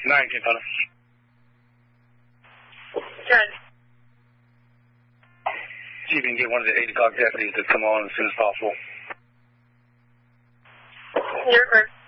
19, Hunter. Good. See if you can get one of the 8 o'clock deputies to come on as soon as possible. You're good.